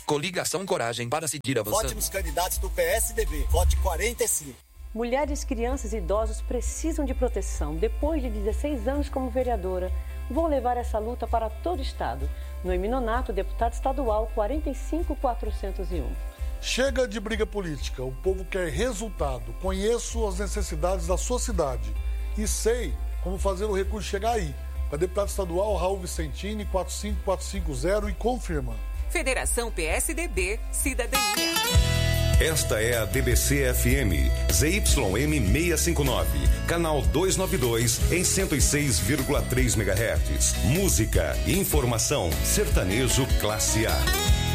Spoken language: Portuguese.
Coligação Coragem para seguir avançando. Vote nos candidatos do PSDB. Vote 45. Mulheres, crianças e idosos precisam de proteção. Depois de 16 anos como vereadora, vou levar essa luta para todo o Estado. Noemi Nonato, deputado estadual 45401. Chega de briga política. O povo quer resultado. Conheço as necessidades da sua cidade e sei como fazer o recurso chegar aí. Para deputado estadual Raul Vicentini, 45450 e confirma. Federação PSDB Cidadania. Esta é a DBC-FM, ZYM 659, canal 292 em 106,3 MHz. Música e informação, sertanejo classe A.